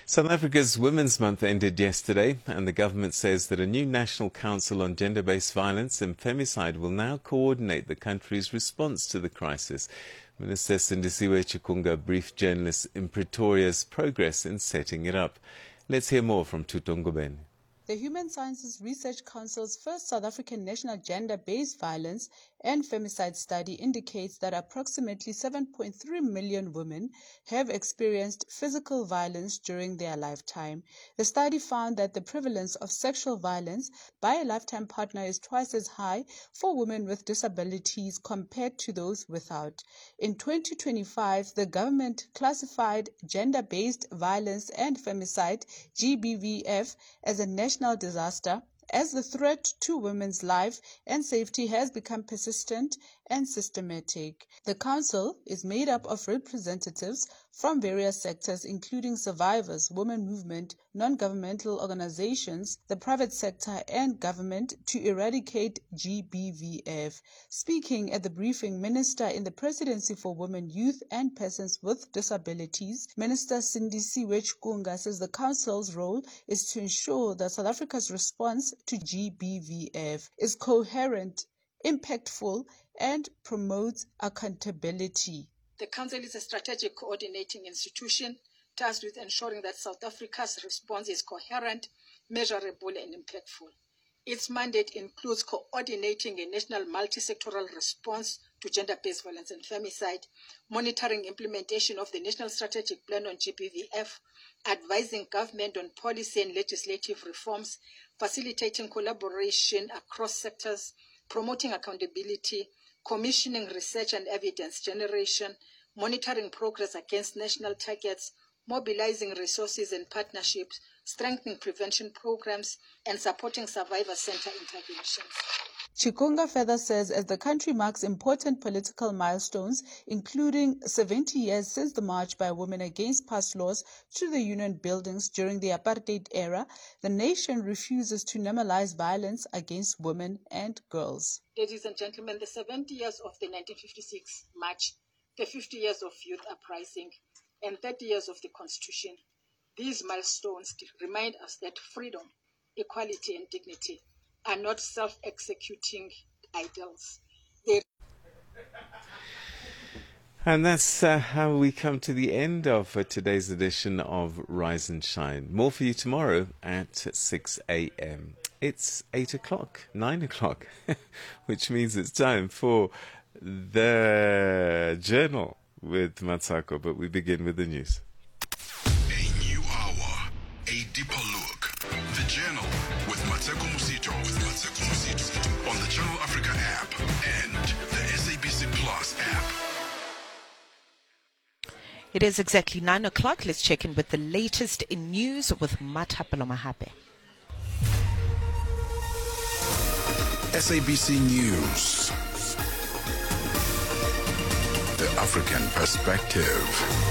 South Africa's Women's Month ended yesterday, and the government says that a new National Council on Gender-Based Violence and Femicide will now coordinate the country's response to the crisis. Minister Sindisiwe Chikunga briefed journalists in Pretoria's progress in setting it up. Let's hear more from Tutongobeni. The Human Sciences Research Council's first South African national gender-based violence and femicide study indicates that approximately 7.3 million women have experienced physical violence during their lifetime. The study found that the prevalence of sexual violence by a lifetime partner is twice as high for women with disabilities compared to those without. In 2025, the government classified gender-based violence and femicide, GBVF, as a national disaster as the threat to women's life and safety has become persistent and systematic. The council is made up of representatives from various sectors, including survivors, women movement, non-governmental organizations, the private sector, and government, to eradicate GBVF. Speaking at the briefing, Minister in the Presidency for Women, Youth, and Persons with Disabilities, Minister Sindisiwe Chikunga, says the council's role is to ensure that South Africa's response to GBVF is coherent, impactful, and promotes accountability. The Council is a strategic coordinating institution tasked with ensuring that South Africa's response is coherent, measurable, and impactful. Its mandate includes coordinating a national multi-sectoral response to gender-based violence and femicide, monitoring implementation of the National Strategic Plan on GBVF, advising government on policy and legislative reforms, facilitating collaboration across sectors, promoting accountability, commissioning research and evidence generation, monitoring progress against national targets, mobilizing resources and partnerships, strengthening prevention programs, and supporting survivor center interventions. Chikunga further says as the country marks important political milestones, including 70 years since the March by Women Against Past Laws to the Union buildings during the apartheid era, the nation refuses to normalize violence against women and girls. Ladies and gentlemen, the 70 years of the 1956 March, the 50 years of youth uprising, and 30 years of the Constitution, these milestones remind us that freedom, equality, and dignity are not self-executing ideals. And that's how we come to the end of today's edition of Rise and Shine. More for you tomorrow at 6 a.m. It's 8 o'clock, 9 o'clock, which means it's time for the Journal with Matsako. But we begin with the news. A new hour, a deeper look. The Journal with Matsako Musito. On the Channel Africa app and the SABC Plus app. It is exactly 9 o'clock. Let's check in with the latest in news with Matapelo Mahape. SABC News. The African Perspective.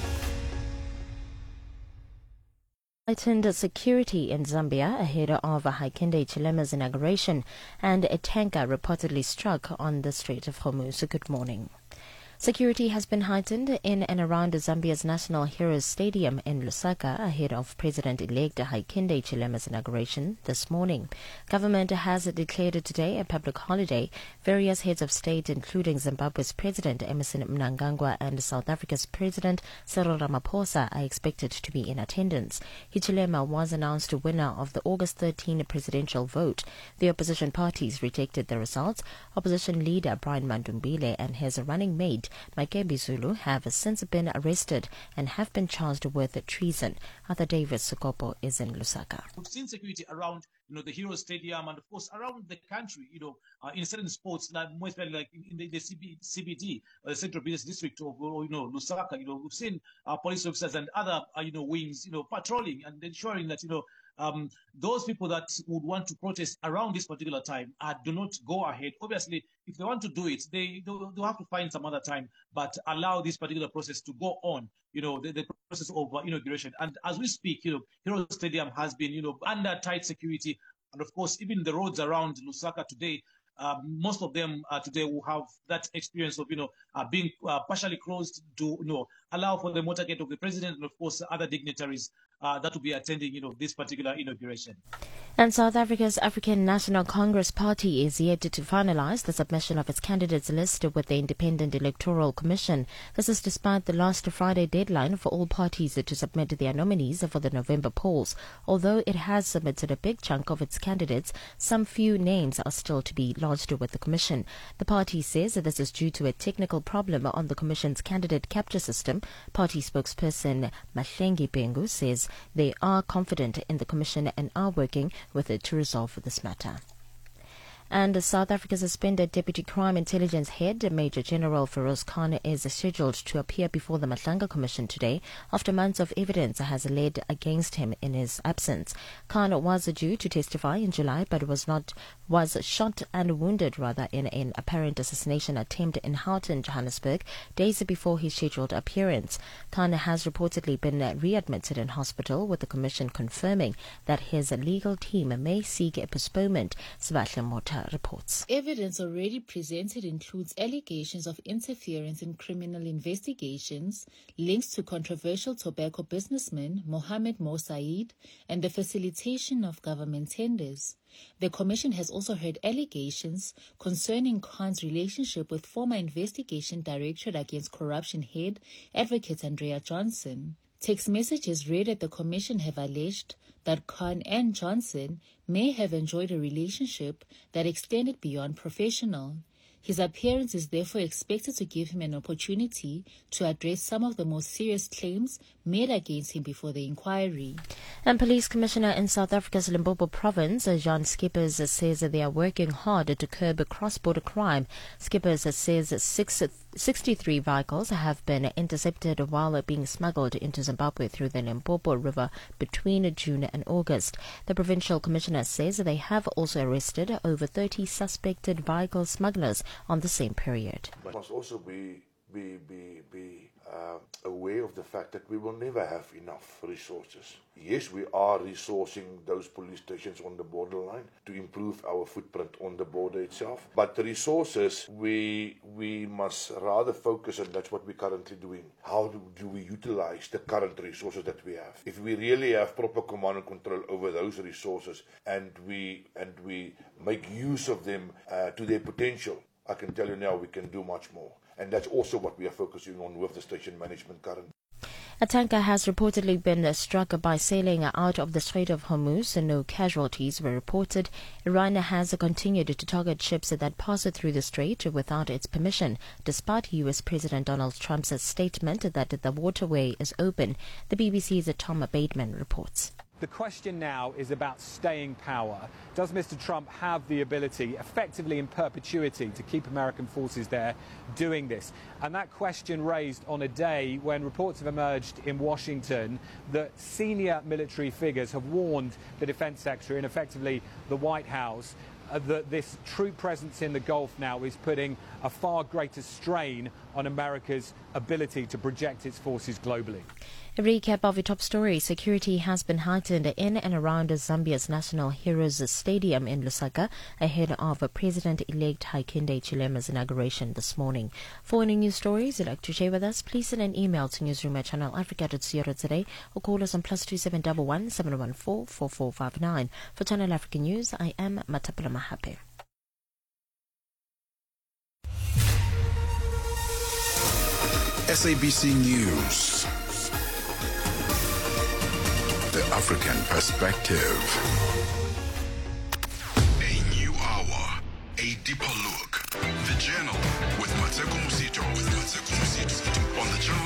Heightened security in Zambia ahead of Hakainde Hichilema's inauguration, and a tanker reportedly struck on the Strait of Hormuz. Good morning. Security has been heightened in and around Zambia's National Heroes Stadium in Lusaka ahead of President-elect Hakainde Hichilema's inauguration this morning. Government has declared today a public holiday. Various heads of state, including Zimbabwe's President Emmerson Mnangagwa and South Africa's President Cyril Ramaphosa, are expected to be in attendance. Hichilema was announced winner of the August 13 presidential vote. The opposition parties rejected the results. Opposition leader Brian Mandumbile and his running mate Makebi Zulu have since been arrested and have been charged with treason. Arthur Davis Sukopo is in Lusaka. We've seen security around, the Heroes Stadium and of course around the country, in certain sports, like more especially like in the CBD, Central Business District of, Lusaka. We've seen police officers and other, wings, patrolling and ensuring that, those people that would want to protest around this particular time do not go ahead. Obviously, if they want to do it, they'll have to find some other time, but allow this particular process to go on, the process of inauguration. And as we speak, Heroes Stadium has been, under tight security. And of course, even the roads around Lusaka today, most of them today will have that experience of, being partially closed to, allow for the motorcade of the president and of course other dignitaries that will be attending, this particular inauguration. And South Africa's African National Congress Party is yet to finalize the submission of its candidates list with the Independent Electoral Commission. This is despite the last Friday deadline for all parties to submit their nominees for the November polls. Although it has submitted a big chunk of its candidates, some few names are still to be lodged with the Commission. The party says that this is due to a technical problem on the Commission's candidate capture system. Party spokesperson Mahlengi Bhengu says they are confident in the Commission and are working with it to resolve this matter. And South Africa's suspended Deputy Crime Intelligence Head, Major General Feroz Khan, is scheduled to appear before the Matlanga Commission today after months of evidence has led against him in his absence. Khan was due to testify in July but was shot and wounded in an apparent assassination attempt in Houghton, Johannesburg, days before his scheduled appearance. Khan has reportedly been readmitted in hospital, with the Commission confirming that his legal team may seek a postponement. Svahle Mota reports. Evidence already presented includes allegations of interference in criminal investigations, links to controversial tobacco businessman Mohamed Mo Said, and the facilitation of government tenders. The Commission has also heard allegations concerning Khan's relationship with former Investigation Directorate Against Corruption head, Advocate Andrea Johnson. Text messages read at the Commission have alleged that Khan and Johnson may have enjoyed a relationship that extended beyond professional. His appearance is therefore expected to give him an opportunity to address some of the most serious claims made against him before the inquiry. And Police Commissioner in South Africa's Limpopo province, Jean Skippers, says that they are working hard to curb cross-border crime. Skippers says 63 vehicles have been intercepted while being smuggled into Zimbabwe through the Limpopo River between June and August. The provincial commissioner says they have also arrested over 30 suspected vehicle smugglers on the same period. We must also be aware of the fact that we will never have enough resources. Yes, we are resourcing those police stations on the borderline to improve our footprint on the border itself. But the resources, we must rather focus, and that's what we're currently doing. How do we utilize the current resources that we have? If we really have proper command and control over those resources and we make use of them to their potential, I can tell you now we can do much more. And that's also what we are focusing on with the station management currently. A tanker has reportedly been struck by sailing out of the Strait of Hormuz, and no casualties were reported. Iran has continued to target ships that pass through the strait without its permission, despite U.S. President Donald Trump's statement that the waterway is open. The BBC's Tom Bateman reports. The question now is about staying power. Does Mr. Trump have the ability, effectively in perpetuity, to keep American forces there doing this? And that question raised on a day when reports have emerged in Washington that senior military figures have warned the Defense Secretary and effectively the White House that this troop presence in the Gulf now is putting a far greater strain on America's ability to project its forces globally. A recap of your top story. Security has been heightened in and around Zambia's National Heroes Stadium in Lusaka ahead of President-elect Hakainde Hichilema's inauguration this morning. For any news stories you'd like to share with us, please send an email to newsroom@channelafrica.co.za or call us on +2711 714 4459. For Channel Africa News, I am Matapula Mahape. SABC News. The African perspective. A new hour, a deeper look. The Journal with Mateko Musito. On the Channel